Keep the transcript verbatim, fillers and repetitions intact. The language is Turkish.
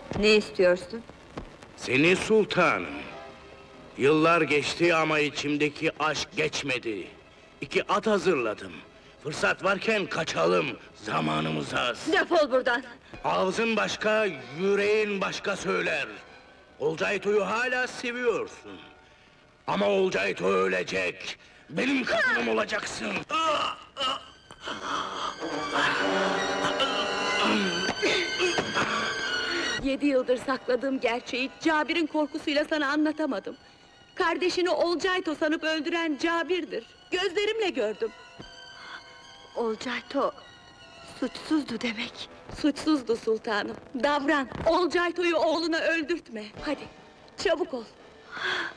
Ne istiyorsun? Seni sultanım. Yıllar geçti ama içimdeki aşk geçmedi. İki at hazırladım. Fırsat varken kaçalım, zamanımız az. Defol buradan! Ağzın başka, yüreğin başka söyler. Olcayto'yu hala seviyorsun. Ama Olcayto ölecek. Benim kadınım olacaksın. Ah! Ah! Yedi yıldır sakladığım gerçeği Cabir'in korkusuyla sana anlatamadım. Kardeşini Olcayto sanıp öldüren Cabir'dir. Gözlerimle gördüm. Olcayto suçsuzdu demek. Suçsuzdu sultanım. Davran, Olcayto'yu oğluna öldürtme. Hadi, çabuk ol.